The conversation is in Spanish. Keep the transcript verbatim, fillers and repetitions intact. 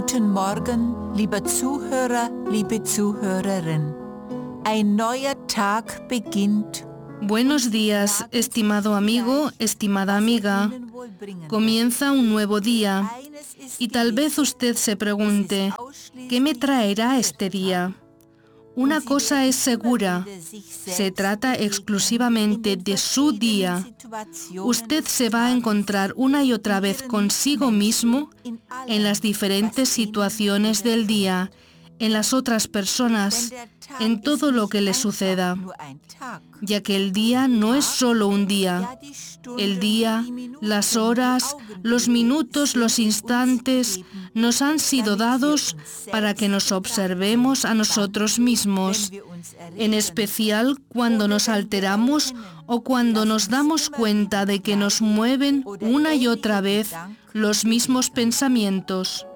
Guten Morgen, lieber Zuhörer, liebe Zuhörerin. Ein neuer Tag beginnt. Buenos días, estimado amigo, estimada amiga. Comienza un nuevo día y tal vez usted se pregunte, ¿qué me traerá este día? Una cosa es segura, se trata exclusivamente de su día. Usted se va a encontrar una y otra vez consigo mismo en las diferentes situaciones del día, en las otras personas, en todo lo que le suceda, ya que el día no es solo un día. El día, las horas, los minutos, los instantes nos han sido dados para que nos observemos a nosotros mismos, en especial cuando nos alteramos o cuando nos damos cuenta de que nos mueven una y otra vez los mismos pensamientos.